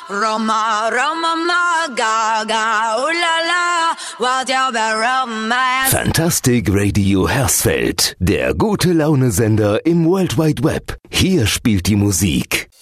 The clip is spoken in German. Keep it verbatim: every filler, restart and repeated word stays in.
Roma, Roma, Gaga, ooh la la, what you be romance. Fantastic Radio Hersfeld, der gute Laune-Sender im World Wide Web. Hier spielt die Musik